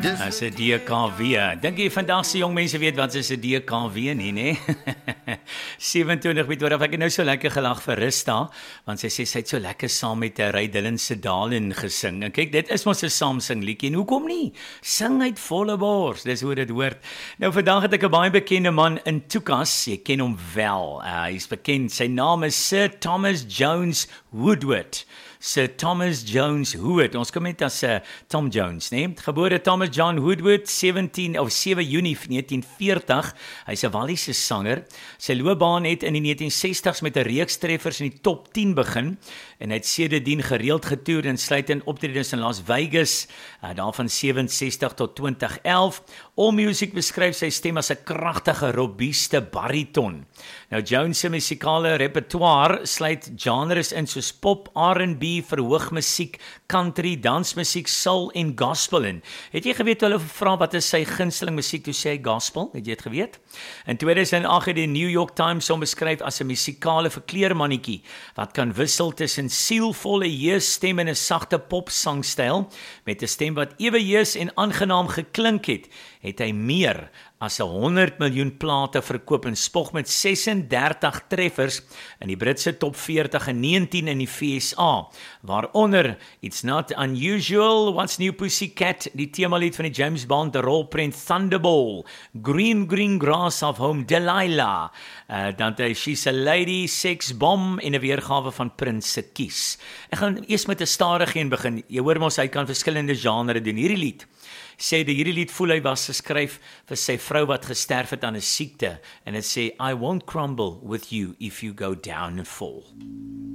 As 'n DKW. Dink jy vandag se jong mense weet wat is 'n DKW nie, né? 27 weet wat ek het nou so lekker gelag vir Rista, want sy sê sy het so lekker saam met Ray Dillon se Darling gesing. En kyk, dit is mos 'n saamsing liedjie. En hoekom nie? Sing uit volle bors. Dis hoe dit hoort. Nou vandag het ek 'n baie bekende man in Tukas. Jy ken hom wel. Hy's bekend. Sy naam is Sir Thomas Jones Woodward. Sir Thomas Jones Woodward. Ons kom net as Tom Jones, né? Gebore Thomas John Woodward, 7 Junie 1940. Hy's 'n Walliese sanger. Sy loopbaan het in die 1960s met 'n reeks treffers in die top 10 begin en hy het sedertdien gereeld getoer insluitend optredes in Las Vegas, daarvan 67 tot 2011. AllMusic beskryf sy stem as 'n kragtige, robuuste bariton. Nou Jones se musikale repertoire sluit genres in soos pop, R&B, verhoogmusiek, country, dansmusiek, soul en gospel in. Het jy geweet hulle vra wat is sy gunsteling musiek toe sê hy gospel? Het jy dit geweet? In 2008 het die New York Times hom beskryf as 'n musikale verkleermannetjie wat kan wissel tussen sielvolle jeugsstem en 'n sagte popsangstyl met 'n stem wat ewe jeus en aangenaam geklink het hy meer as 100 miljoen plate verkoop en spog met 36 treffers in die Britse top 40 en 19 in die VSA, waaronder It's Not Unusual, What's New Pussycat, die temalied van die James Bond rolprent Thunderball, Green Green Grass of Home, Delilah, dan She's a Lady, Sex Bomb en 'n weergawe van Prince se Kies. Ek gaan eers met 'n stadige een begin. Jy hoor mos hy kan verskillende genres doen. Hierdie lied sê hierdie lied voel hy was geskryf vir sy vrou wat gesterf het aan 'n siekte en dit sê I won't crumble with you if you go down and fall.